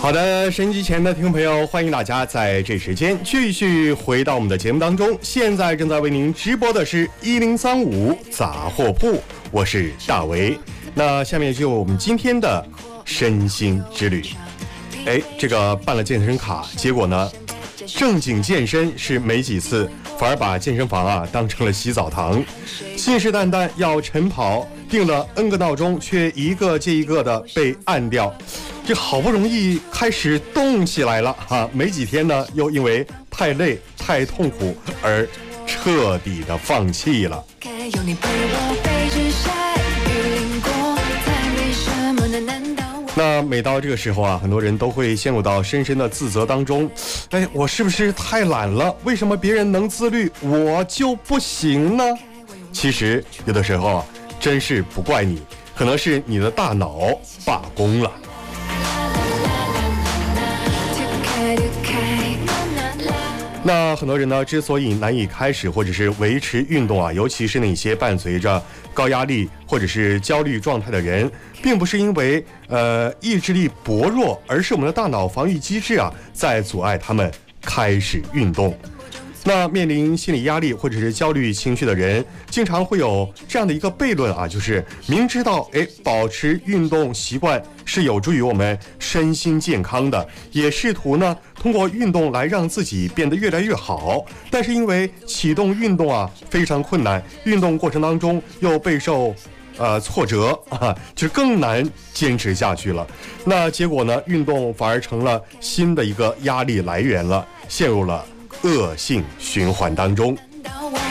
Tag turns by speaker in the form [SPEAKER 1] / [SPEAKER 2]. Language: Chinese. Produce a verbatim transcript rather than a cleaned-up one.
[SPEAKER 1] 好的，收音机前的听众朋友，欢迎大家在这时间继续回到我们的节目当中。现在正在为您直播的是一零三五杂货铺，我是大为。那下面就我们今天的身心之旅。哎，这个办了健身卡，结果呢，正经健身是没几次，反而把健身房啊当成了洗澡堂，信誓旦旦要晨跑，定了 N 个闹钟，却一个接一个的被按掉。这好不容易开始动起来了哈、啊，没几天呢，又因为太累太痛苦而彻底的放弃了。那每到这个时候啊，很多人都会陷入到深深的自责当中。哎，我是不是太懒了？为什么别人能自律，我就不行呢？其实有的时候啊，真是不怪你，可能是你的大脑罢工了。那很多人呢，之所以难以开始或者是维持运动啊，尤其是那些伴随着高压力或者是焦虑状态的人，并不是因为呃意志力薄弱，而是我们的大脑防御机制啊在阻碍他们开始运动。那面临心理压力或者是焦虑情绪的人，经常会有这样的一个悖论啊，就是明知道哎保持运动习惯是有助于我们身心健康的，也试图呢通过运动来让自己变得越来越好，但是因为启动运动啊非常困难，运动过程当中又备受呃挫折啊，就更难坚持下去了。那结果呢，运动反而成了新的一个压力来源了，陷入了恶性循环当中。